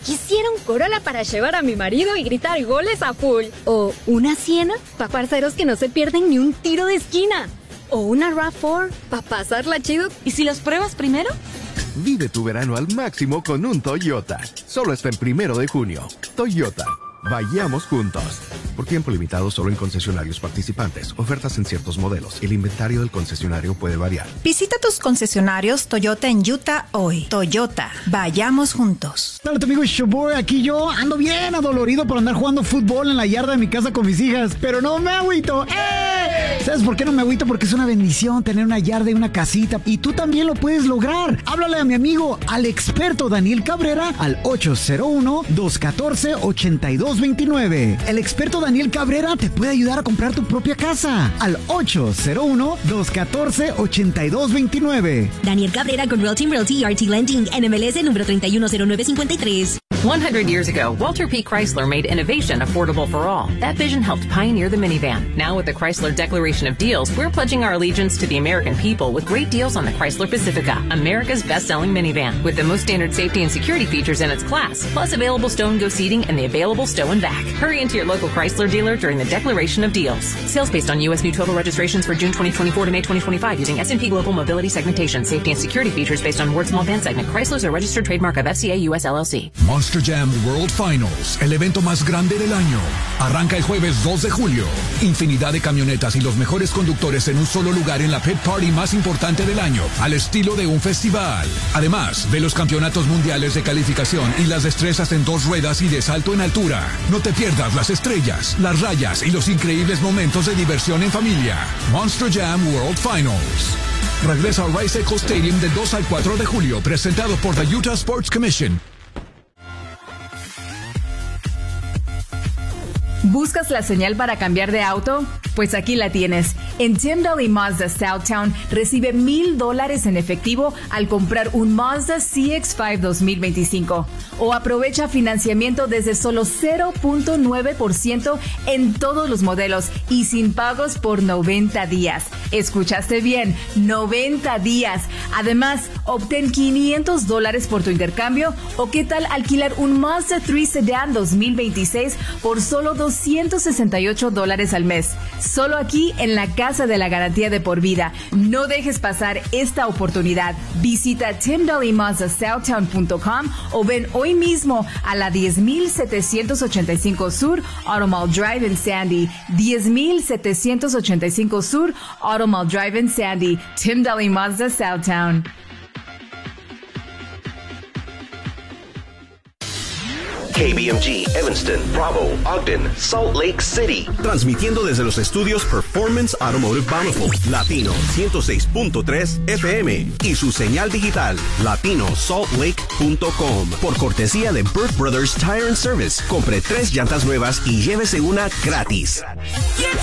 Quisiera un Corolla para llevar a mi marido y gritar goles a full. O una Siena para parceros que no se pierden ni un tiro de esquina. O una RAV4 para pasarla chido. ¿Y si las pruebas primero? Vive tu verano al máximo con un Toyota. Solo hasta el 1 de junio. Toyota. Vayamos juntos. Por tiempo limitado solo en concesionarios participantes. Ofertas en ciertos modelos. El inventario del concesionario puede variar. Visita tus concesionarios Toyota en Utah hoy. Toyota. Vayamos juntos. Hola, tu amigo Showboy. Aquí yo ando bien adolorido por andar jugando fútbol en la yarda de mi casa con mis hijas. Pero no me agüito. ¿Sabes por qué no me agüito? Porque es una bendición tener una yarda y una casita. Y tú también lo puedes lograr. Háblale a mi amigo, al experto Daniel Cabrera, al 801-214-8229. El experto Daniel Cabrera te puede ayudar a comprar tu propia casa. Al 801-214-8229. Daniel Cabrera con Real Team Realty y RT Lending, NMLS número 310953. 100 years ago, Walter P. Chrysler made innovation affordable for all. That vision helped pioneer the minivan. Now with the Chrysler Declaration of Deals, we're pledging our allegiance to the American people with great deals on the Chrysler Pacifica, America's best-selling minivan, with the most standard safety and security features in its class, plus available stow and go seating and the available stow and back. Hurry into your local Chrysler dealer during the Declaration of Deals. Sales based on U.S. new total registrations for June 2024 to May 2025 using S&P Global Mobility segmentation. Safety and security features based on Word Small Van segment. Chrysler's a registered trademark of FCA US LLC. Monster Jam World Finals, el evento más grande del año. Arranca el jueves 2 de julio. Infinidad de camionetas y los mejores conductores en un solo lugar en la pit party más importante del año, al estilo de un festival. Además, ve los campeonatos mundiales de calificación y las destrezas en 2 ruedas y de salto en altura. No te pierdas las estrellas, las rayas y los increíbles momentos de diversión en familia. Monster Jam World Finals. Regresa a Rice Echo Stadium del 2 al 4 de julio, presentado por the Utah Sports Commission. ¿Buscas la señal para cambiar de auto? Pues aquí la tienes. En Tyndall y Mazda Southtown recibe $1,000 en efectivo al comprar un Mazda CX-5 2025. O aprovecha financiamiento desde solo 0.9% en todos los modelos y sin pagos por 90 días. ¿Escuchaste bien? 90 días. Además, obtén $500 por tu intercambio. ¿O qué tal alquilar un Mazda 3 Sedan 2026 por solo $268 al mes? Solo aquí en la Casa de la Garantía de por vida. No dejes pasar esta oportunidad. Visita TimDallyMazdaSouthtown.com o ven hoy mismo a la 10,785 Sur Automall Drive en Sandy. 10,785 Sur Automall Drive en Sandy. Tim Daly Mazda Southtown. KBMG, Evanston, Bravo, Ogden, Salt Lake City. Transmitiendo desde los estudios Performance Automotive Bountiful, Latino 106.3 FM y su señal digital, LatinoSaltLake.com. Por cortesía de Burt Brothers Tire and Service. Compre 3 llantas nuevas y llévese una gratis.